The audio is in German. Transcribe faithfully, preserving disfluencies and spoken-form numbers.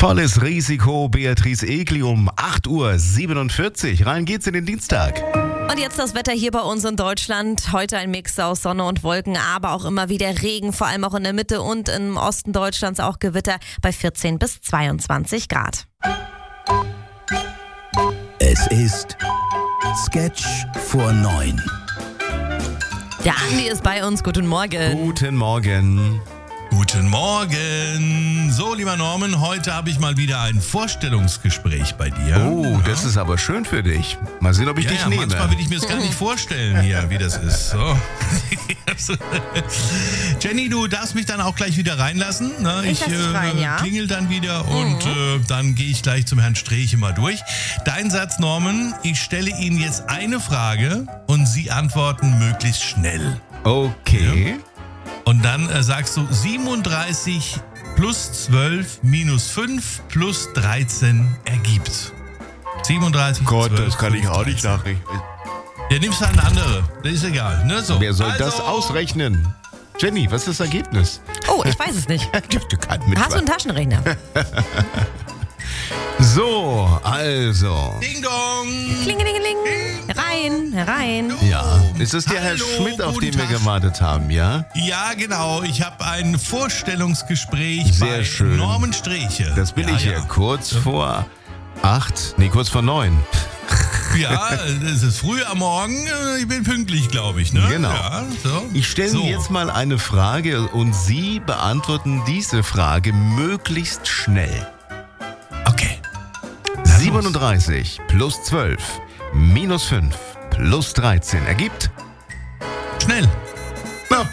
Volles Risiko, Beatrice Egli um acht Uhr siebenundvierzig. Rein geht's in den Dienstag. Und jetzt das Wetter hier bei uns in Deutschland. Heute ein Mix aus Sonne und Wolken, aber auch immer wieder Regen, vor allem auch in der Mitte und im Osten Deutschlands auch Gewitter bei vierzehn bis zweiundzwanzig Grad. Es ist Sketch vor neun. Der Andi ist bei uns. Guten Morgen. Guten Morgen. Guten Morgen. So, lieber Norman, heute habe ich mal wieder ein Vorstellungsgespräch bei dir. Oh, ja. Das ist aber schön für dich. Mal sehen, ob ich ja, dich ja, nehme. Manchmal will ich mir das gar nicht vorstellen hier, wie das ist. So. Jenny, du darfst mich dann auch gleich wieder reinlassen. Ne? Ich Ich lass dich äh, rein, ja. klingel dann wieder und äh, dann gehe ich gleich zum Herrn Streeche mal durch. Dein Satz, Norman, ich stelle Ihnen jetzt eine Frage und Sie antworten möglichst schnell. Okay. Und dann äh, sagst du siebenunddreißig plus zwölf minus fünf plus dreizehn ergibt. siebenunddreißig Gott, zwölf, das kann ich auch nicht dreizehn. nachrechnen. Ja, nimmst du eine andere. Das ist egal. Ne? So. Wer soll also, das ausrechnen? Jenny, was ist das Ergebnis? Oh, ich weiß es nicht. Du kannst mit Hast du einen Taschenrechner? So, also. Ding dong. Klingelingeling. Herein, herein. Ja, ist es der Herr Hallo, Schmidt, auf guten den wir Tag. gewartet haben, ja? Ja, genau. Ich habe ein Vorstellungsgespräch Sehr bei schön. Norman Streeche. Das bin ja, ich ja. hier, kurz vor acht, nee, kurz vor neun. Ja, es ist früh am Morgen. Ich bin pünktlich, glaube ich. Ne? Genau. Ja, so. Ich stelle so. Ihnen jetzt mal eine Frage und Sie beantworten diese Frage möglichst schnell. Okay. Na los. siebenunddreißig plus zwölf minus fünf plus dreizehn ergibt Schnell.